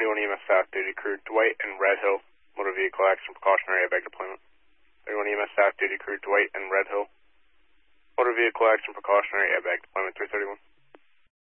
31 EMS South Duty Crew, Dwight and Red Hill. Motor vehicle accident precautionary airbag deployment. 31 EMS South Duty Crew, Dwight and Red Hill. Motor vehicle accident precautionary airbag deployment 331.